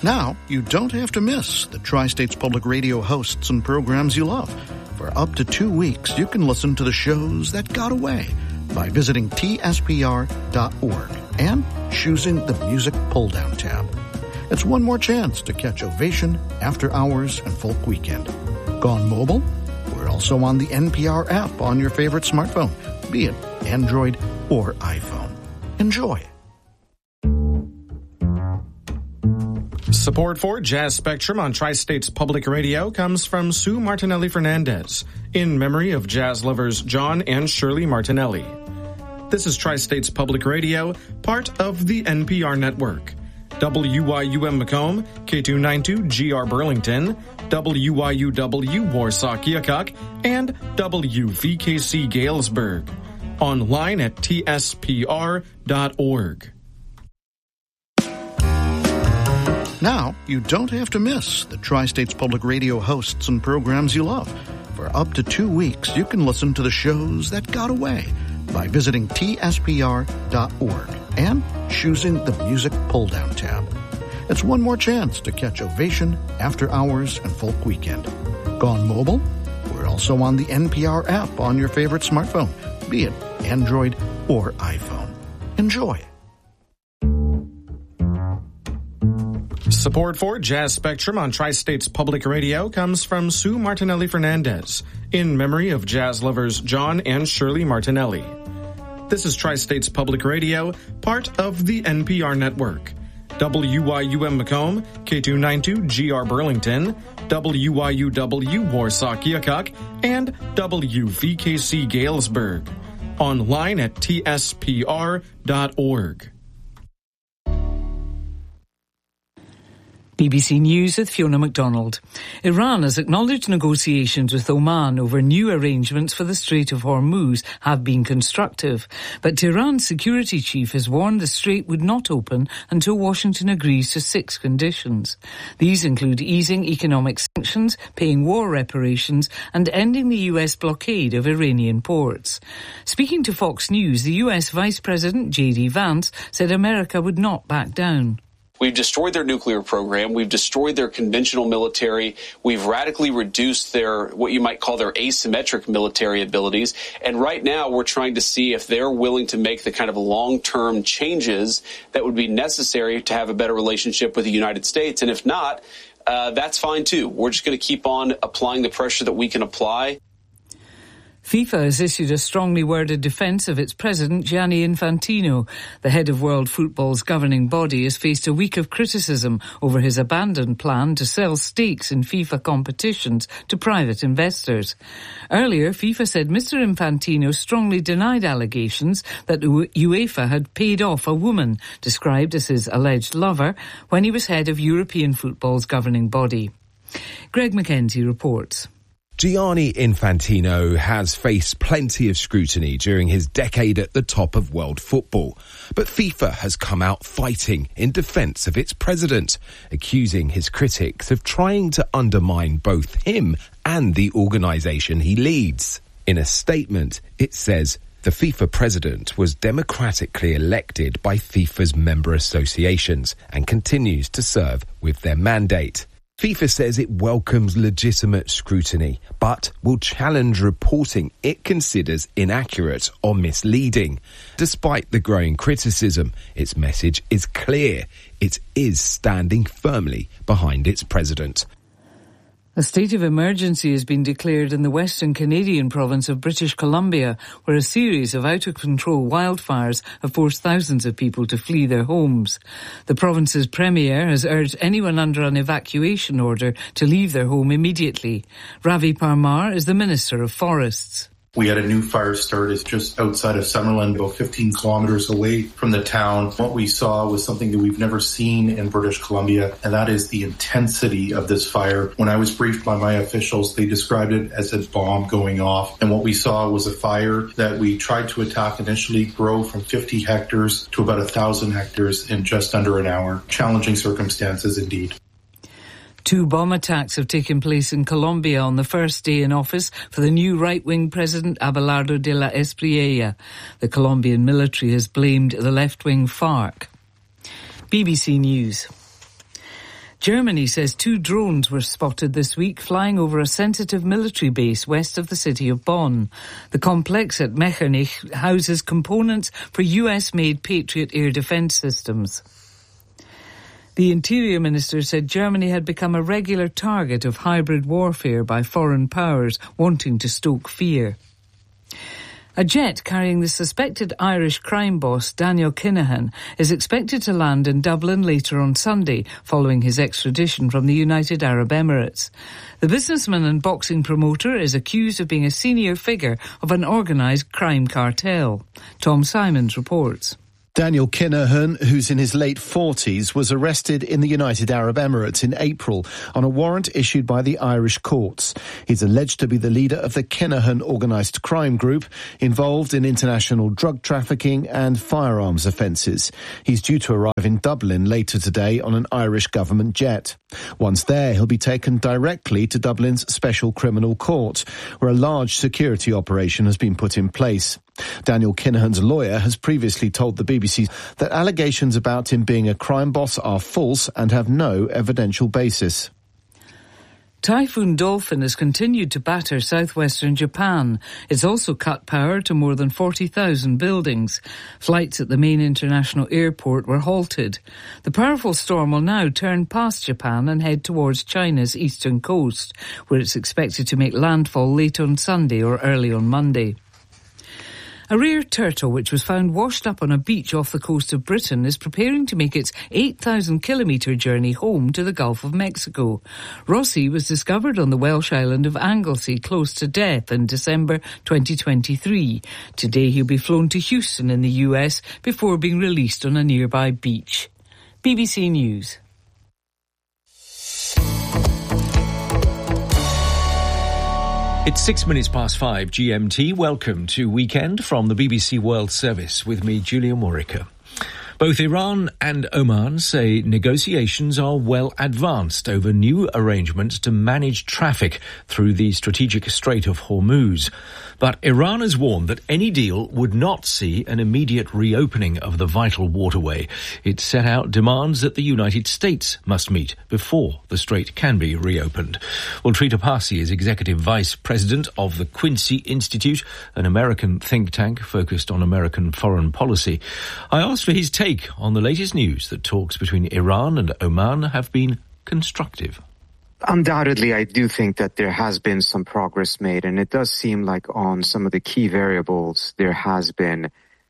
Now, you don't have to miss the Tri-States Public Radio hosts and programs you love. For up to 2 weeks, you can listen to the shows that got away by visiting tspr.org and choosing the Music Pull-Down tab. It's one more chance to catch Ovation, After Hours, and Folk Weekend. Gone mobile? We're also on the NPR app on your favorite smartphone, be it Android or iPhone. Enjoy. Support for Jazz Spectrum on Tri-States Public Radio comes from Sue Martinelli Fernandez, in memory of jazz lovers John and Shirley Martinelli. This is Tri-States Public Radio, part of the NPR network. WYUM Macomb, K292GR Burlington, WYUW Warsaw Keokuk, and WVKC Galesburg. Online at tspr.org. Now, you don't have to miss the Tri-States Public Radio hosts and programs you love. For up to 2 weeks, you can listen to the shows that got away by visiting tspr.org and choosing the Music Pull-Down tab. It's one more chance to catch Ovation, After Hours, and Folk Weekend. Gone mobile? We're also on the NPR app on your favorite smartphone, be it Android or iPhone. Enjoy. Support for Jazz Spectrum on Tri-States Public Radio comes from Sue Martinelli Fernandez, in memory of jazz lovers John and Shirley Martinelli. This is Tri-States Public Radio, part of the NPR network. WYUM Macomb, K292GR Burlington, WYUW Warsaw Keokuk, and WVKC Galesburg. Online at tspr.org. BBC News with Fiona MacDonald. Iran has acknowledged negotiations with Oman over new arrangements for the Strait of Hormuz have been constructive, but Tehran's security chief has warned the strait would not open until Washington agrees to 6 conditions. These include easing economic sanctions, paying war reparations, and ending the US blockade of Iranian ports. Speaking to Fox News, the US Vice President J.D. Vance said America would not back down. We've destroyed their nuclear program. We've destroyed their conventional military. We've radically reduced their, what you might call their asymmetric military abilities. And right now we're trying to see if they're willing to make the kind of long-term changes that would be necessary to have a better relationship with the United States. And if not, that's fine too. We're just going to keep on applying the pressure that we can apply. FIFA has issued a strongly worded defence of its president, Gianni Infantino. The head of World Football's governing body has faced a week of criticism over his abandoned plan to sell stakes in FIFA competitions to private investors. Earlier, FIFA said Mr. Infantino strongly denied allegations that UEFA had paid off a woman, described as his alleged lover, when he was head of European football's governing body. Greg Mackenzie reports. Gianni Infantino has faced plenty of scrutiny during his decade at the top of world football, but FIFA has come out fighting in defence of its president, accusing his critics of trying to undermine both him and the organisation he leads. In a statement, it says, the FIFA president was democratically elected by FIFA's member associations and continues to serve with their mandate. FIFA says it welcomes legitimate scrutiny, but will challenge reporting it considers inaccurate or misleading. Despite the growing criticism, its message is clear. It is standing firmly behind its president. A state of emergency has been declared in the western Canadian province of British Columbia, where a series of out-of-control wildfires have forced thousands of people to flee their homes. The province's premier has urged anyone under an evacuation order to leave their home immediately. Ravi Parmar is the Minister of Forests. We had a new fire start. It's just outside of Summerland, about 15 kilometers away from the town. What we saw was something that we've never seen in British Columbia, and that is the intensity of this fire. When I was briefed by my officials, they described it as a bomb going off. And what we saw was a fire that we tried to attack initially grow from 50 hectares to about 1,000 hectares in just under an hour. Challenging circumstances indeed. 2 bomb attacks have taken place in Colombia on the first day in office for the new right-wing president Abelardo de la Espriella. The Colombian military has blamed the left-wing FARC. BBC News. Germany says 2 drones were spotted this week flying over a sensitive military base west of the city of Bonn. The complex at Mechernich houses components for US-made Patriot air defence systems. The Interior Minister said Germany had become a regular target of hybrid warfare by foreign powers wanting to stoke fear. A jet carrying the suspected Irish crime boss Daniel Kinahan is expected to land in Dublin later on Sunday, following his extradition from the United Arab Emirates. The businessman and boxing promoter is accused of being a senior figure of an organised crime cartel. Tom Simons reports. Daniel Kinahan, who's in his late 40s, was arrested in the United Arab Emirates in April on a warrant issued by the Irish courts. He's alleged to be the leader of the Kinahan organised crime group involved in international drug trafficking and firearms offences. He's due to arrive in Dublin later today on an Irish government jet. Once there, he'll be taken directly to Dublin's Special Criminal Court, where a large security operation has been put in place. Daniel Kinahan's lawyer has previously told the BBC that allegations about him being a crime boss are false and have no evidential basis. Typhoon Dolphin has continued to batter southwestern Japan. It's also cut power to more than 40,000 buildings. Flights at the main international airport were halted. The powerful storm will now turn past Japan and head towards China's eastern coast, where it's expected to make landfall late on Sunday or early on Monday. A rare turtle which was found washed up on a beach off the coast of Britain is preparing to make its 8,000-kilometre journey home to the Gulf of Mexico. Rossi was discovered on the Welsh island of Anglesey, close to death, in December 2023. Today he'll be flown to Houston in the US before being released on a nearby beach. BBC News. It's 6 minutes past 5 GMT. Welcome to Weekend from the BBC World Service with me, Julia Morica. Both Iran and Oman say negotiations are well advanced over new arrangements to manage traffic through the strategic Strait of Hormuz. But Iran has warned that any deal would not see an immediate reopening of the vital waterway. It set out demands that the United States must meet before the strait can be reopened. Well, Trita Parsi is Executive Vice President of the Quincy Institute, an American think tank focused on American foreign policy. I asked for his take on the latest news that talks between Iran and Oman have been constructive. Undoubtedly, I do think that there has been some progress made, and it does seem like on some of the key variables, there has been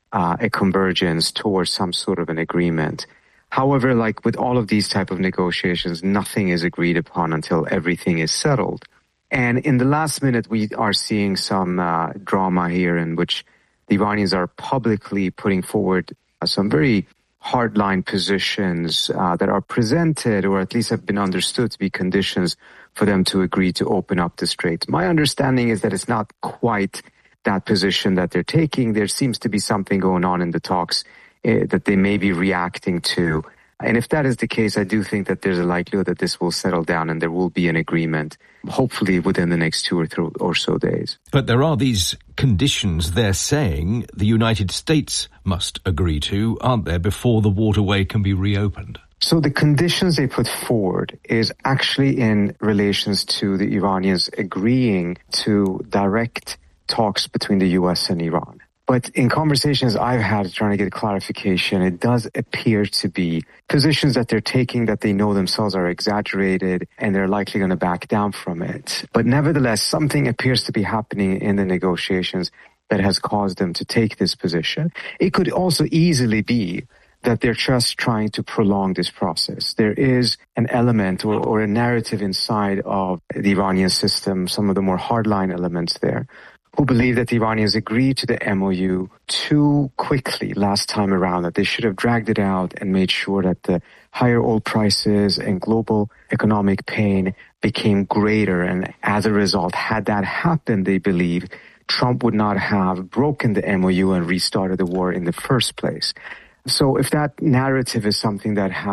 a convergence towards some sort of an agreement. However, like with all of these type of negotiations, nothing is agreed upon until everything is settled. And in the last minute, we are seeing some drama here in which the Iranians are publicly putting forward some very hardline positions that are presented, or at least have been understood to be conditions for them to agree to open up the strait. My understanding is that it's not quite that position that they're taking. There seems to be something going on in the talks that they may be reacting to. And if that is the case, I do think that there's a likelihood that this will settle down and there will be an agreement, hopefully within the next 2 or so days. But there are these conditions they're saying the United States must agree to, aren't there, before the waterway can be reopened? So the conditions they put forward is actually in relations to the Iranians agreeing to direct talks between the U.S. and Iran. But in conversations I've had trying to get clarification, it does appear to be positions that they're taking that they know themselves are exaggerated and they're likely going to back down from it. But nevertheless, something appears to be happening in the negotiations that has caused them to take this position. It could also easily be that they're just trying to prolong this process. There is an element or a narrative inside of the Iranian system, some of the more hardline elements there, who believe that the Iranians agreed to the MOU too quickly last time around, that they should have dragged it out and made sure that the higher oil prices and global economic pain became greater. And as a result, had that happened, they believe, Trump would not have broken the MOU and restarted the war in the first place. So if that narrative is something that has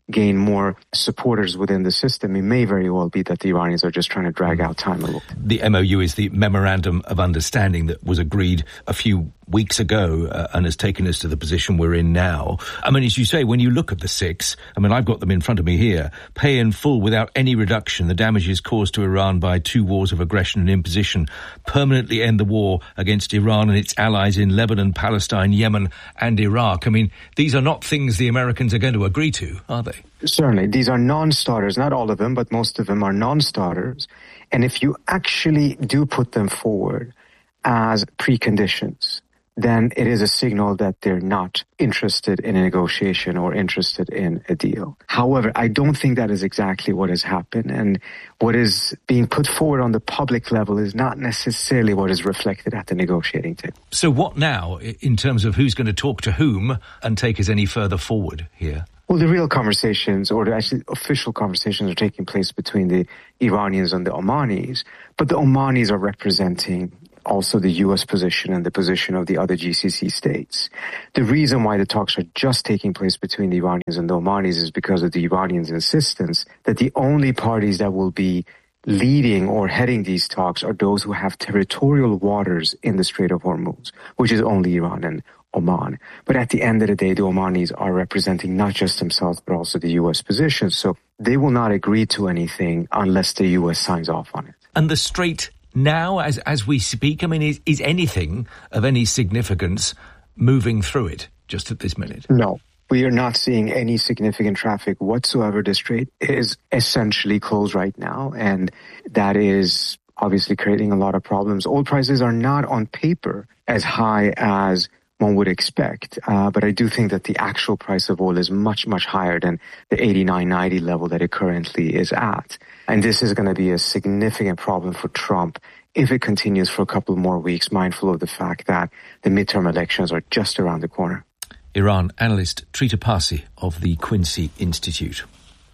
gain more supporters within the system, it may very well be that the Iranians are just trying to drag out time a little. The MOU is the Memorandum of Understanding that was agreed a few weeks ago and has taken us to the position we're in now. I mean, as you say, when you look at the six, I mean, I've got them in front of me here, pay in full without any reduction the damages caused to Iran by 2 wars of aggression and imposition, permanently end the war against Iran and its allies in Lebanon, Palestine, Yemen and Iraq. I mean, these are not things the Americans are going to agree to, are they? Certainly. These are non-starters. Not all of them, but most of them are non-starters. And if you actually do put them forward as preconditions, then it is a signal that they're not interested in a negotiation or interested in a deal. However, I don't think that is exactly what has happened. And what is being put forward on the public level is not necessarily what is reflected at the negotiating table. So what now in terms of who's going to talk to whom and take us any further forward here? Well, the real conversations, or actually official conversations, are taking place between the Iranians and the Omanis. But the Omanis are representing also the U.S. position and the position of the other GCC states. The reason why the talks are just taking place between the Iranians and the Omanis is because of the Iranians' insistence that the only parties that will be leading or heading these talks are those who have territorial waters in the Strait of Hormuz, which is only Iran and Oman. But at the end of the day, the Omanis are representing not just themselves, but also the U.S. position. So they will not agree to anything unless the U.S. signs off on it. And the Strait now, as we speak, I mean, is anything of any significance moving through it just at this minute? No. We are not seeing any significant traffic whatsoever. The Strait is essentially closed right now, and that is obviously creating a lot of problems. Oil prices are not on paper as high as one would expect, but I do think that the actual price of oil is much, much higher than the 89-90 level that it currently is at. And this is going to be a significant problem for Trump if it continues for a couple more weeks, mindful of the fact that the midterm elections are just around the corner. Iran analyst Trita Parsi of the Quincy Institute.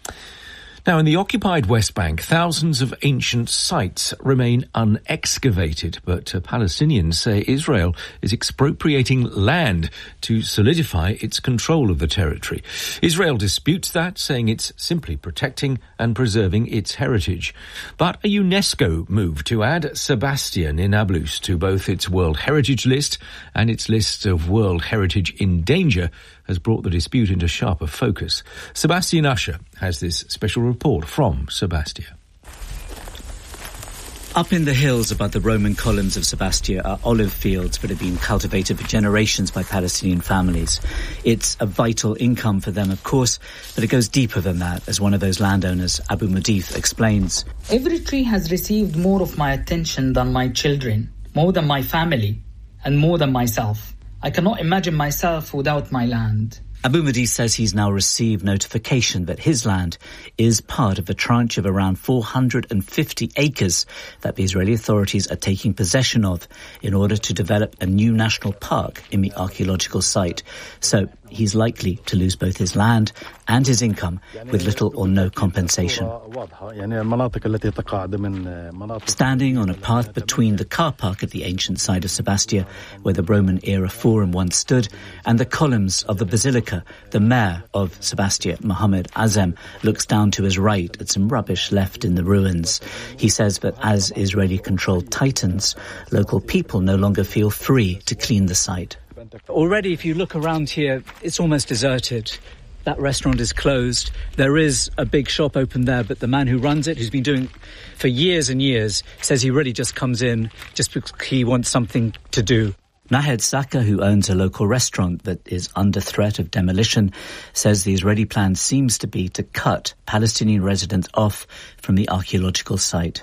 Now, in the occupied West Bank, thousands of ancient sites remain unexcavated, but Palestinians say Israel is expropriating land to solidify its control of the territory. Israel disputes that, saying it's simply protecting and preserving its heritage. But a UNESCO move to add Sebastian in Nablus to both its World Heritage List and its list of World Heritage in Danger has brought the dispute into sharper focus. Sebastian Usher has this special report from Sebastia. Up in the hills above the Roman columns of Sebastia are olive fields that have been cultivated for generations by Palestinian families. It's a vital income for them, of course, but it goes deeper than that, as one of those landowners, Abu Mudif, explains. Every tree has received more of my attention than my children, more than my family, and more than myself. I cannot imagine myself without my land. Abu Mudif says he's now received notification that his land is part of a tranche of around 450 acres that the Israeli authorities are taking possession of in order to develop a new national park in the archaeological site. So he's likely to lose both his land and his income with little or no compensation. Standing on a path between the car park at the ancient site of Sebastia, where the Roman-era Forum once stood, and the columns of the basilica, the mayor of Sebastia, Mohammed Azem, looks down to his right at some rubbish left in the ruins. He says that as Israeli control tightens, local people no longer feel free to clean the site. Already, if you look around here, it's almost deserted. That restaurant is closed. There is a big shop open there, but the man who runs it, who's been doing it for years and years, says he really just comes in just because he wants something to do. Nahed Saka, who owns a local restaurant that is under threat of demolition, says the Israeli plan seems to be to cut Palestinian residents off from the archaeological site.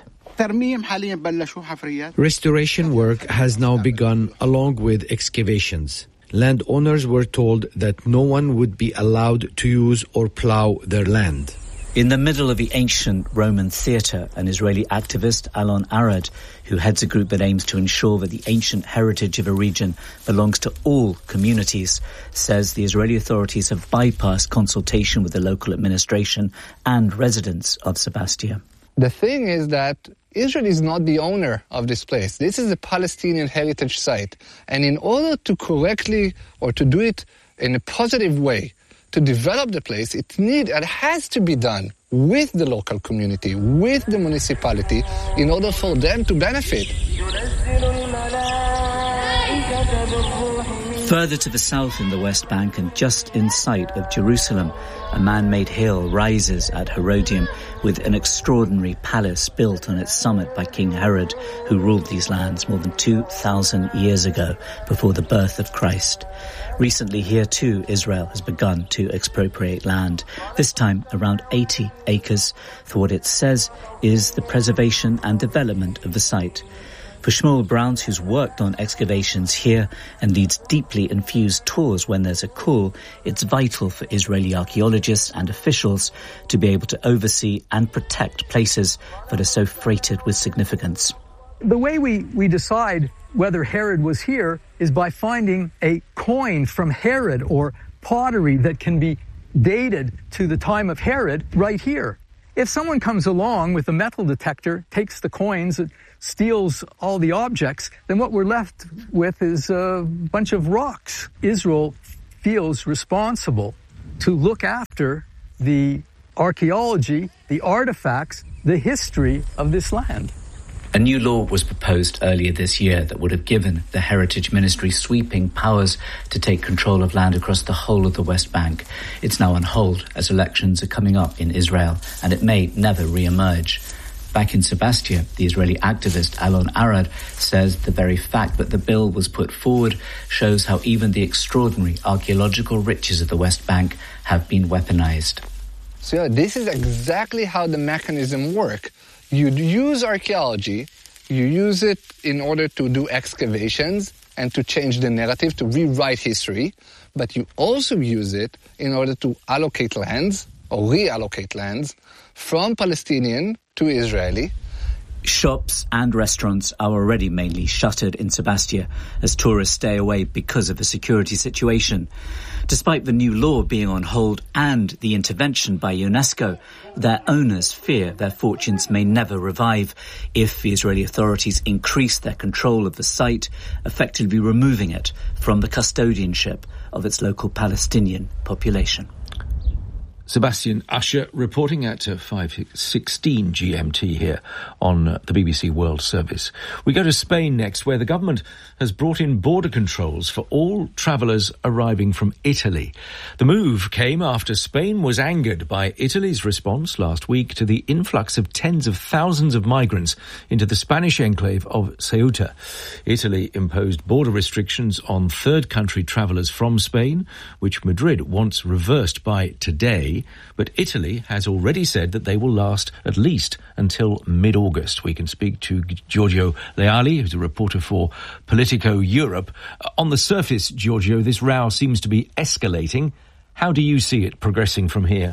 Restoration work has now begun along with excavations. Landowners were told that no one would be allowed to use or plow their land. In the middle of the ancient Roman theatre, an Israeli activist, Alon Arad, who heads a group that aims to ensure that the ancient heritage of a region belongs to all communities, says the Israeli authorities have bypassed consultation with the local administration and residents of Sebastia. The thing is that Israel is not the owner of this place. This is a Palestinian heritage site. And in order to correctly or to do it in a positive way, to develop the place, it has to be done with the local community, with the municipality, in order for them to benefit. Further to the south in the West Bank and just in sight of Jerusalem, a man-made hill rises at Herodium with an extraordinary palace built on its summit by King Herod, who ruled these lands more than 2,000 years ago, before the birth of Christ. Recently here too, Israel has begun to expropriate land, this time around 80 acres, for what it says is the preservation and development of the site. For Shmuel Browns, who's worked on excavations here and leads deeply infused tours when there's a call, it's vital for Israeli archaeologists and officials to be able to oversee and protect places that are so freighted with significance. The way we decide whether Herod was here is by finding a coin from Herod or pottery that can be dated to the time of Herod right here. If someone comes along with a metal detector, takes the coins, steals all the objects, then what we're left with is a bunch of rocks. Israel feels responsible to look after the archaeology, the artifacts, the history of this land. A new law was proposed earlier this year that would have given the Heritage Ministry sweeping powers to take control of land across the whole of the West Bank. It's now on hold as elections are coming up in Israel, and it may never re-emerge. Back in Sebastia, the Israeli activist Alon Arad says the very fact that the bill was put forward shows how even the extraordinary archaeological riches of the West Bank have been weaponized. So this is exactly how the mechanism works. You use archaeology, you use it in order to do excavations and to change the narrative, to rewrite history, but you also use it in order to allocate lands or reallocate lands from Palestinian to Israeli. Shops and restaurants are already mainly shuttered in Sebastia as tourists stay away because of the security situation. Despite the new law being on hold and the intervention by UNESCO, their owners fear their fortunes may never revive if the Israeli authorities increase their control of the site, effectively removing it from the custodianship of its local Palestinian population. Sebastian Usher reporting at 5:16 GMT here on the BBC World Service. We go to Spain next, where the government has brought in border controls for all travellers arriving from Italy. The move came after Spain was angered by Italy's response last week to the influx of tens of thousands of migrants into the Spanish enclave of Ceuta. Italy imposed border restrictions on third country travellers from Spain, which Madrid wants reversed by today. But Italy has already said that they will last at least until mid-August. We can speak to Giorgio Leali, who's a reporter for Politico Europe. On the surface, Giorgio, this row seems to be escalating. How do you see it progressing from here?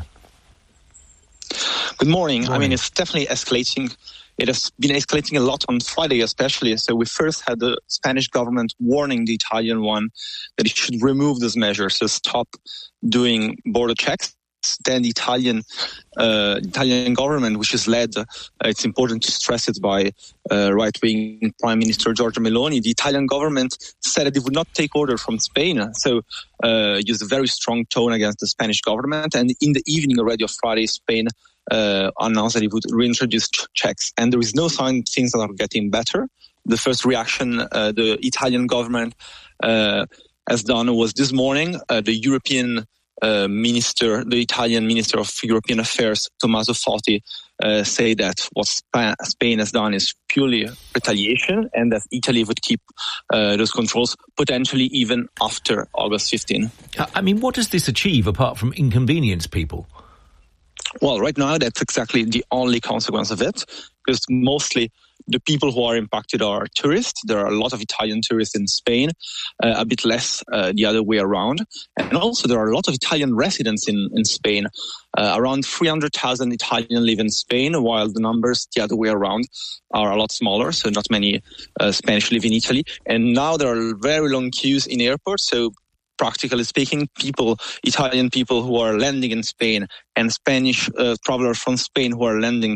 Good morning. I mean, it's definitely escalating. It has been escalating a lot on Friday, especially. So we first had the Spanish government warning the Italian one that it should remove those measures, so stop doing border checks. Then the Italian government, which is led, it's important to stress it, by right-wing Prime Minister Giorgia Meloni, the Italian government said that it would not take order from Spain, so used a very strong tone against the Spanish government. And in the evening already of Friday, Spain announced that it would reintroduce checks. And there is no sign things are getting better. The first reaction the Italian government has done was this morning, the Italian Minister of European Affairs, Tommaso Foti, say that what Spain has done is purely retaliation, and that Italy would keep those controls potentially even after August 15. I mean, what does this achieve apart from inconvenience people? Well, right now, that's exactly the only consequence of it, because mostly the people who are impacted are tourists. There are a lot of Italian tourists in Spain, a bit less the other way around. And also there are a lot of Italian residents in Spain. Around 300,000 Italians live in Spain, while the numbers the other way around are a lot smaller. So not many Spanish live in Italy. And now there are very long queues in airports. So practically speaking, Italian people who are landing in Spain and Spanish travelers from Spain who are landing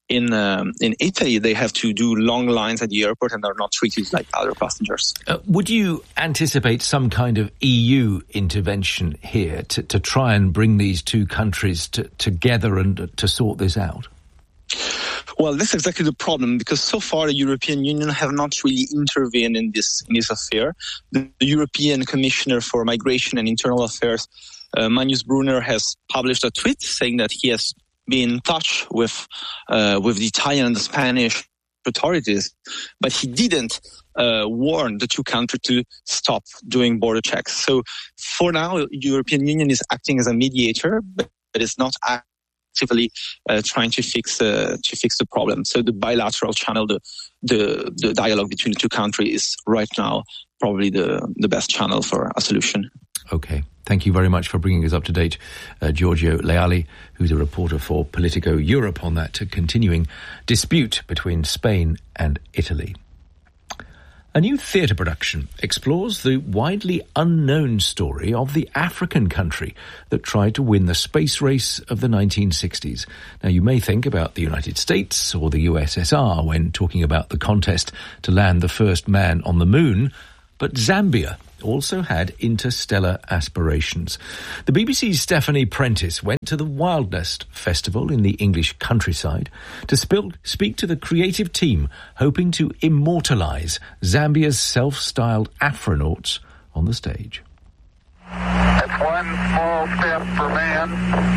in Italy, they have to do long lines at the airport and are not treated like other passengers. Would you anticipate some kind of EU intervention here to try and bring these two countries together and to sort this out? Well, that's exactly the problem, because so far the European Union have not really intervened in this affair. The European Commissioner for Migration and Internal Affairs, Magnus Brunner, has published a tweet saying that he has been in touch with the Italian and the Spanish authorities, but he didn't warn the two countries to stop doing border checks. So for now, the European Union is acting as a mediator, but it's not actively trying to fix the problem. So the bilateral channel, the dialogue between the two countries, is right now probably the best channel for a solution. Okay. Thank you very much for bringing us up to date, Giorgio Leali, who's a reporter for Politico Europe, on that continuing dispute between Spain and Italy. A new theatre production explores the widely unknown story of the African country that tried to win the space race of the 1960s. Now, you may think about the United States or the USSR when talking about the contest to land the first man on the moon, but Zambia also had interstellar aspirations. The BBC's Stephanie Prentice went to the Wildnest Festival in the English countryside to speak to the creative team hoping to immortalise Zambia's self-styled Afronauts on the stage. It's one small step for man,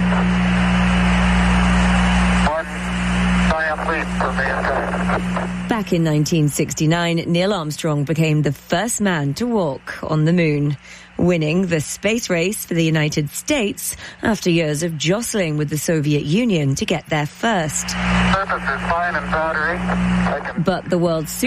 one giant leap for mankind. Back in 1969, Neil Armstrong became the first man to walk on the moon, winning the space race for the United States after years of jostling with the Soviet Union to get there first. Surface is fine and powdery. But the world's